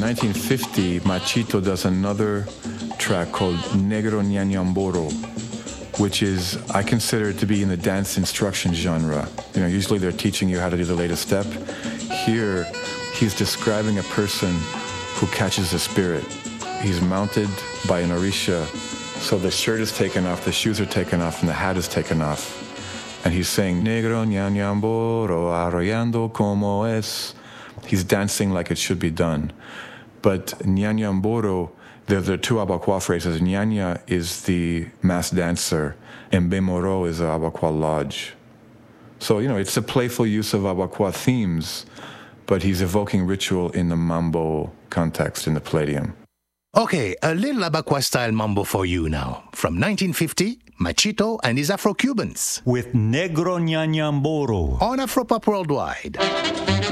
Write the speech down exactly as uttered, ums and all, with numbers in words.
nineteen fifty, Machito does another track called Negro Ñañamboro, which is, I consider it to be in the dance instruction genre. You know, usually they're teaching you how to do the latest step. Here, he's describing a person who catches the spirit. He's mounted by an orisha, so the shirt is taken off, the shoes are taken off, and the hat is taken off. And he's saying, Negro Ñañamboro, arrollando como es. He's dancing like it should be done. But Ñañamboro, there are two Abakwa phrases. Ñaña is the mass dancer, and Bemoro is the Abakwa lodge. So, you know, it's a playful use of Abakwa themes, but he's evoking ritual in the mambo context, in the Palladium. Okay, a little Abakwa-style mambo for you now. From nineteen fifty, Machito and his Afro-Cubans. With Negro Ñañamboro. On Afropop Worldwide.